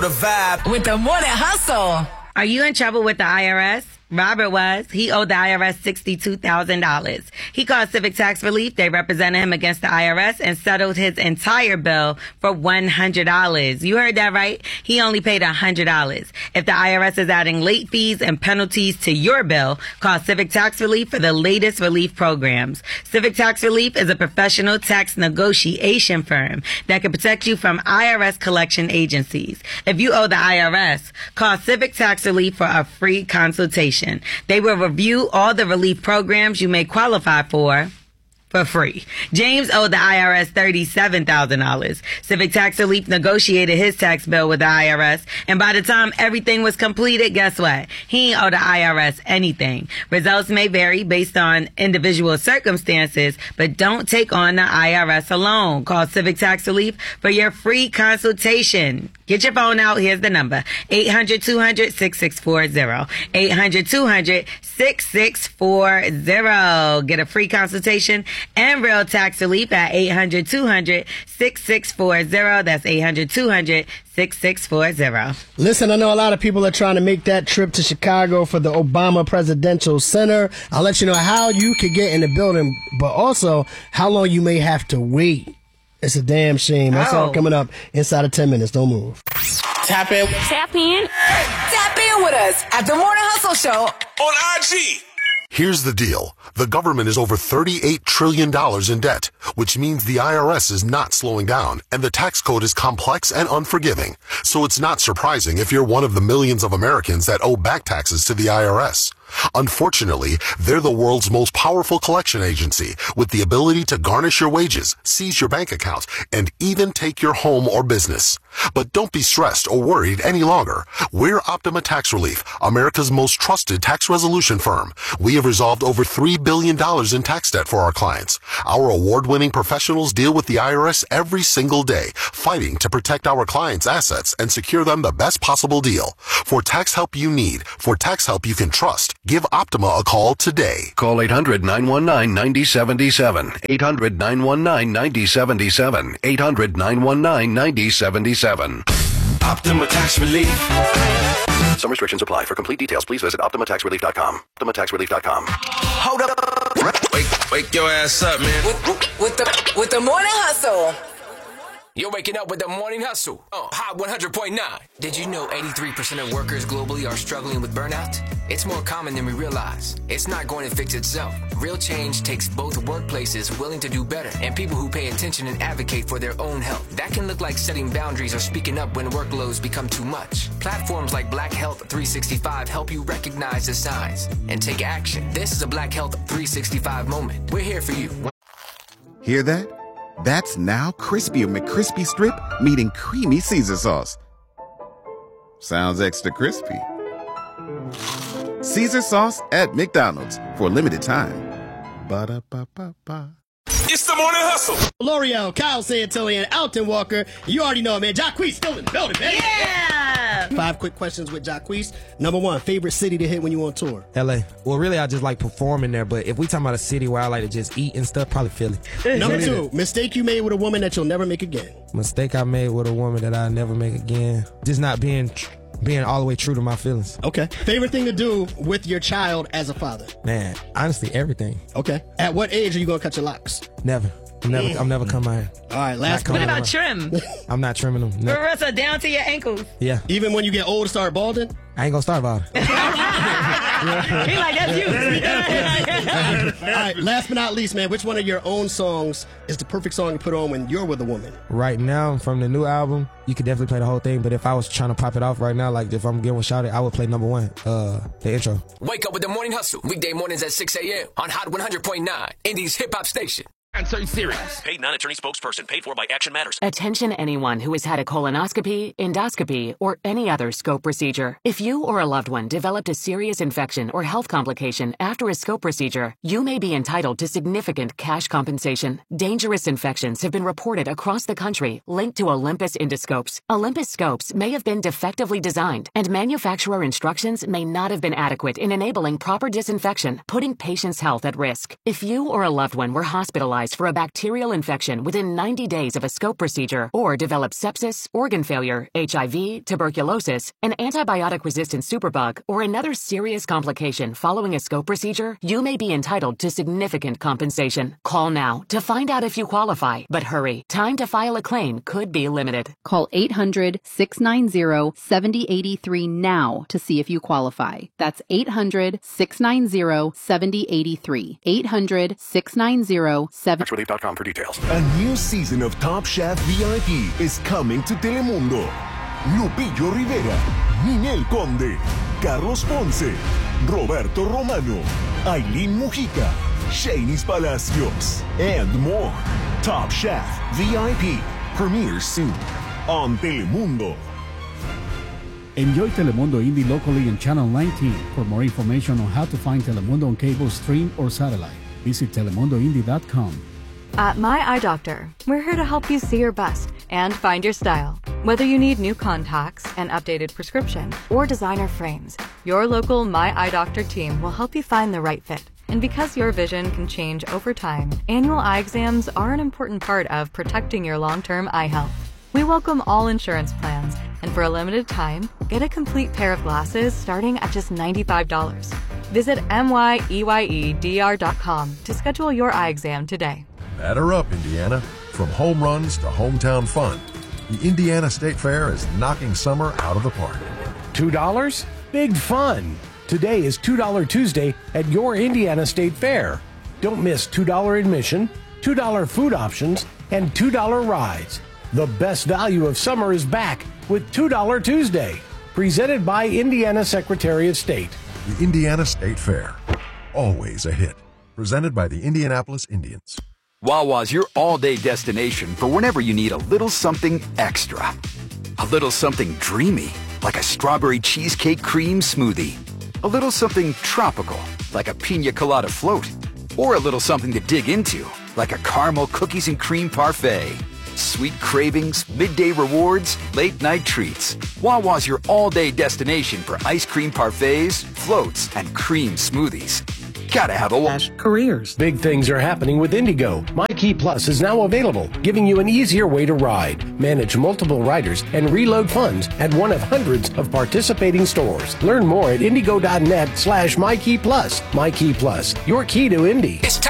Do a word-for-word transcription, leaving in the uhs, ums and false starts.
the vibe. With the Morning Hustle. Are you in trouble with the I R S? Robert was. He owed the I R S sixty-two thousand dollars. He called Civic Tax Relief. They represented him against the I R S and settled his entire bill for one hundred dollars. You heard that right? He only paid one hundred dollars. If the I R S is adding late fees and penalties to your bill, call Civic Tax Relief for the latest relief programs. Civic Tax Relief is a professional tax negotiation firm that can protect you from I R S collection agencies. If you owe the I R S, call Civic Tax Relief for a free consultation. They will review all the relief programs you may qualify for for free. James owed the I R S thirty-seven thousand dollars. Civic Tax Relief negotiated his tax bill with the I R S, and by the time everything was completed, guess what? He ain't owe the I R S anything. Results may vary based on individual circumstances, but don't take on the I R S alone. Call Civic Tax Relief for your free consultation. Get your phone out. Here's the number. eight hundred, two hundred, six six four zero. eight hundred, two hundred, six six four zero. Get a free consultation and real tax relief at eight hundred, two hundred, six six four zero. That's eight hundred, two hundred, six six four zero. Listen, I know a lot of people are trying to make that trip to Chicago for the Obama Presidential Center. I'll let you know how you could get in the building, but also how long you may have to wait. It's a damn shame. That's Oh. all coming up inside of ten minutes. Don't move. Tap in. Tap in. Tap in with us at the Morning Hustle Show. On I G. Here's the deal. The government is over thirty-eight trillion dollars in debt, which means the I R S is not slowing down, and the tax code is complex and unforgiving. So it's not surprising if you're one of the millions of Americans that owe back taxes to the I R S. Unfortunately, they're the world's most powerful collection agency with the ability to garnish your wages, seize your bank account, and even take your home or business. But don't be stressed or worried any longer. We're Optima Tax Relief, America's most trusted tax resolution firm. We have resolved over three billion dollars in tax debt for our clients. Our award-winning professionals deal with the I R S every single day, fighting to protect our clients' assets and secure them the best possible deal. For tax help you need, for tax help you can trust, give Optima a call today. Call eight hundred, nine one nine, nine zero seven seven. eight hundred, nine one nine, nine zero seven seven. eight hundred, nine one nine, nine zero seven seven. Optima Tax Relief. Some restrictions apply. For complete details, please visit optima tax relief dot com. optima tax relief dot com. Hold up. Wake, wake your ass up, man. With, with the with the Morning Hustle. You're waking up with the Morning Hustle on Hot one hundred point nine. Did you know eighty-three percent of workers globally are struggling with burnout? It's more common than we realize. It's not going to fix itself. Real change takes both workplaces willing to do better and people who pay attention and advocate for their own health. That can look like setting boundaries or speaking up when workloads become too much. Platforms like Black Health three sixty-five help you recognize the signs and take action. This is a Black Health three sixty-five moment. We're here for you. Hear that? That's now Crispy McCrispy Strip meeting Creamy Caesar Sauce. Sounds extra crispy. Caesar Sauce at McDonald's for a limited time. Ba-da-ba-ba-ba. It's the Morning Hustle. L'Oreal, Kyle Santillan, Alton Walker. You already know, man. Jacquees still in the building, man. Yeah! Five quick questions with Jacquees. Number one, favorite city to hit when you on tour? L A. Well, really, I just like performing there, but if we talking about a city where I like to just eat and stuff, probably Philly. Number two, mistake you made with a woman that you'll never make again. Mistake I made with a woman that I'll never make again. Just not being being all the way true to my feelings. Okay. Favorite thing to do with your child as a father? Man, honestly, everything. Okay. At what age are you going to cut your locks? Never. I'm never, I'm never come out here. All right, last What comment. about trim? I'm not trimming them. No. Marissa, down to your ankles. Yeah. Even when you get old, start balding? I ain't gonna start about it. He like, that's you. All right, last but not least, man, which one of your own songs is the perfect song to put on when you're with a woman? Right now, from the new album, you could definitely play the whole thing, but if I was trying to pop it off right now, like if I'm getting one shot, I would play number one, uh, the intro. Wake up with the Morning Hustle. Weekday mornings at six a.m. on Hot one hundred point nine, Indies hip hop station. Answer series. Paid non-attorney spokesperson. Paid for by Action Matters. Attention anyone who has had a colonoscopy, endoscopy, or any other scope procedure. If you or a loved one developed a serious infection or health complication after a scope procedure, you may be entitled to significant cash compensation. Dangerous infections have been reported across the country linked to Olympus endoscopes. Olympus scopes may have been defectively designed, and manufacturer instructions may not have been adequate in enabling proper disinfection, putting patients' health at risk. If you or a loved one were hospitalized hospitalized for a bacterial infection within ninety days of a scope procedure or develop sepsis, organ failure, H I V, tuberculosis, an antibiotic-resistant superbug, or another serious complication following a scope procedure, you may be entitled to significant compensation. Call now to find out if you qualify. But hurry, time to file a claim could be limited. Call eight hundred, six nine zero, seven zero eight three now to see if you qualify. That's eight hundred, six nine zero, seven zero eight three. eight hundred, six nine zero, seven tax relief dot com for details. A new season of Top Chef V I P is coming to Telemundo. Lupillo Rivera, Ninel Conde, Carlos Ponce, Roberto Romano, Aileen Mujica, Shanice Palacios, and more. Top Chef V I P premieres soon on Telemundo. Enjoy Telemundo Indie locally on Channel nineteen. For more information on how to find Telemundo on cable, stream, or satellite, visit telemundo indie dot com. At My Eye Doctor, we're here to help you see your best and find your style. Whether you need new contacts, an updated prescription, or designer frames, your local My Eye Doctor team will help you find the right fit. And because your vision can change over time, annual eye exams are an important part of protecting your long-term eye health. We welcome all insurance plans, and for a limited time, get a complete pair of glasses starting at just ninety-five dollars. Visit M Y E Y E D R dot com to schedule your eye exam today. Batter up, Indiana. From home runs to hometown fun, the Indiana State Fair is knocking summer out of the park. two dollars? Big fun! Today is two dollar Tuesday at your Indiana State Fair. Don't miss two dollar admission, two dollar food options, and two dollar rides. The best value of summer is back with two dollar Tuesday. Presented by Indiana Secretary of State. The Indiana State Fair. Always a hit. Presented by the Indianapolis Indians. Wawa's your all-day destination for whenever you need a little something extra. A little something dreamy, like a strawberry cheesecake cream smoothie. A little something tropical, like a pina colada float. Or a little something to dig into, like a caramel cookies and cream parfait. Sweet cravings, midday rewards, late-night treats. Wawa's your all-day destination for ice cream parfaits, floats, and cream smoothies. Gotta have a wash. Careers. Big things are happening with Indigo. MyKey Plus is now available, giving you an easier way to ride, manage multiple riders, and reload funds at one of hundreds of participating stores. Learn more at indigo dot net slash MyKey Plus. MyKey Plus, your key to Indy. It's time